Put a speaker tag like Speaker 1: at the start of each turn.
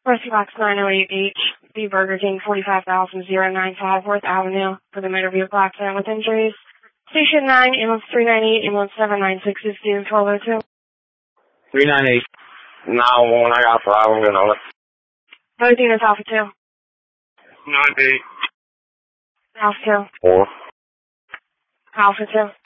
Speaker 1: First Box 908H, the Burger King 45,095 Worth Avenue for the motor vehicle accident with injuries. Station 9, ambulance 398, ambulance 796 is due 1202.
Speaker 2: 398. 911, I got a problem, you know.
Speaker 1: Both units Alpha 2.
Speaker 2: 98.
Speaker 1: Alpha 2.
Speaker 2: 4.
Speaker 1: Alpha 2.